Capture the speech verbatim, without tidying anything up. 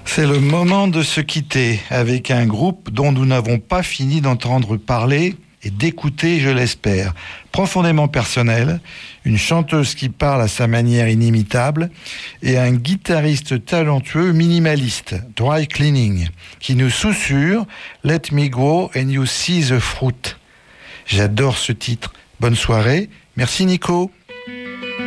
C'est le moment de se quitter avec un groupe dont nous n'avons pas fini d'entendre parler et d'écouter, je l'espère. Profondément personnel, une chanteuse qui parle à sa manière inimitable et un guitariste talentueux minimaliste, Dry Cleaning, qui nous susurre « Let me go and you see the fruit ». J'adore ce titre. Bonne soirée. Merci Nico.